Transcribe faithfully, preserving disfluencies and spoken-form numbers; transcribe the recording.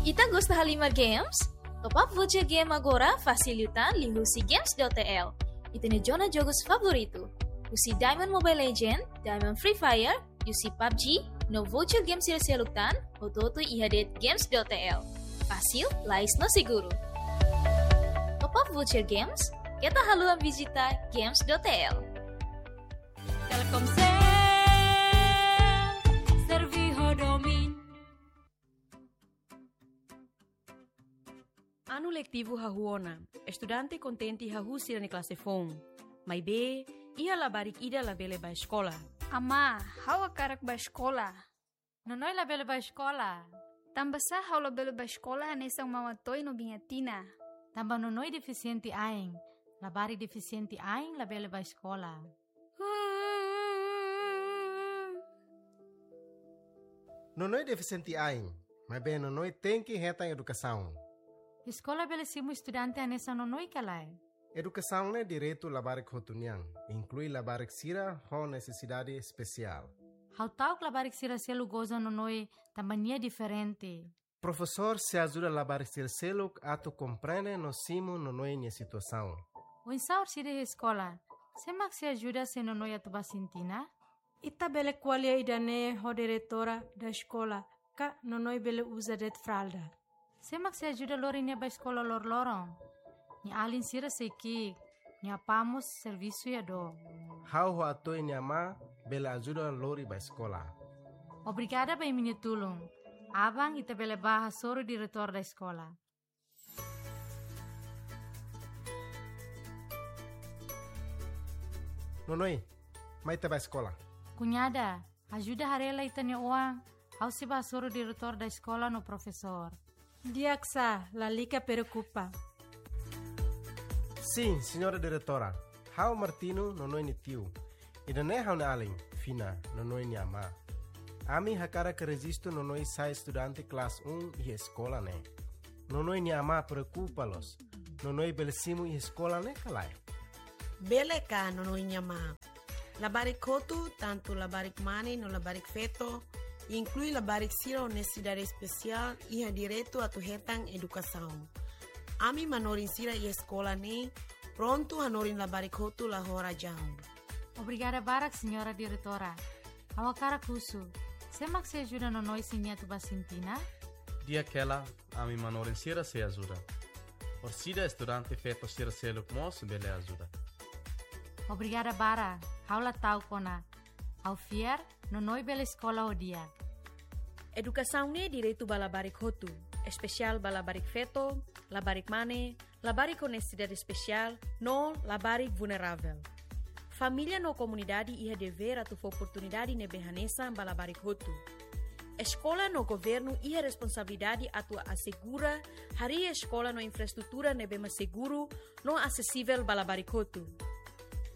Ita gosta Halimar Games? Top up voucher game agora facilitan li husi games.tl. Ita ne jona jogos favorito. Husi Diamond Mobile Legend, Diamond Free Fire, usi P U B G, no voucher games sila seluktan, ototo ihadet games.tl. Fácil, lais no seguro. Top up voucher games, kita haluan visita games.tl. Telkomsel, Serviho Domin. Ano letivo hahuona, estudante contente hahusi na klase phone. May be, iha labarik ida labele ba escola. Ama, hawa karak ba escola? Nonoy labele ba escola? Tambasa hawa labele ba escola hanesang mamatoy no bingatina. Tamba nonoy deficiente aing. Labari deficiente aing labele ba escola. Nonoy deficiente aing, mas bem nonoy tem que reta em educação. Escola belesimo estudante anessa nonoy kalay. Educação é direito labarik hotuniang, inclui labarik sira com necessidade especial. How tau labarik sira selu goza nonoy tambania diferente. Professor se ajuda labarik sira selu ato compreende no simo nonoy nia situação. O insaur sira escola, semak se ajuda se nonoy atuba sintina? Ita bele qualia idane ho diretora da escola, ka nonoy bele usa det fralda. Semak se ajuda lori nia ba escola lor lorong. Ni alin sira seiki, ni apamos serviço ya do. How ho ato nia ma bele ajuda lori ba escola. Obrigada ba minha tulung. Abang ita bele baha soro diretor da escola. Nonoy, mai te ba escola. Cunhada, ajuda harela ita nia uang. How se ba soro diretor da escola no professor. Diaksa, la lica preocupa. Sim, senhora diretora. How Martino nonoy ni tio. Ida ne how na alin, fina, nonoy ni ama. Ami hakara que resisto nonoy sai estudante class um e escola ne. Nonoy ni ama preocupa-los. Nonoy belesimu e escola ne kalai. Bele ka nonoy ni ama. Labarik kotu, tanto labarik mane no labarik feto, inclui labarik sira honestidade especial e direito a tu retang educação. Ami manorin sira e escola ne, pronto hanorin labarik kotu la hora jam. Obrigada barak, senhora diretora. Awakara kusu. Semak se ajuda no noi sinha tu basintina? Dia aquela, ami manorin sira se ajuda. Orsida estudante feto sira se lukmos bele ajuda. Obrigada bara. Haula tau kona. Au fier, no noi bela escola o dia. Educação ne direito ba labarik hotu, especial ba labarik feto, labarik mane, labarik honestidade especial, no labarik vulnerável. Família no comunidade ia dever a tu oportunidade ne behanesa ba labarik hotu. Escola no governo ia responsabilidade a tu assegura hari escola no infraestrutura ne bema seguro no acessível ba labarik hotu.